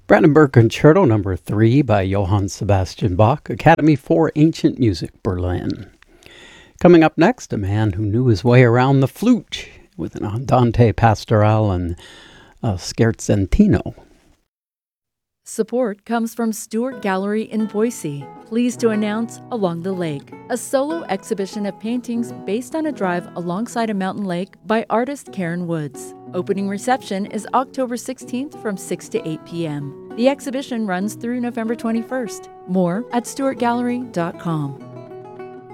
Brandenburg Concerto Number 3 by Johann Sebastian Bach, Academy for Ancient Music, Berlin. Coming up next, a man who knew his way around the flute with an Andante Pastorale and a Scherzentino. Support comes from Stewart Gallery in Boise, pleased to announce Along the Lake, a solo exhibition of paintings based on a drive alongside a mountain lake by artist Karen Woods. Opening reception is October 16th from 6 to 8 p.m. The exhibition runs through November 21st. More at stewartgallery.com.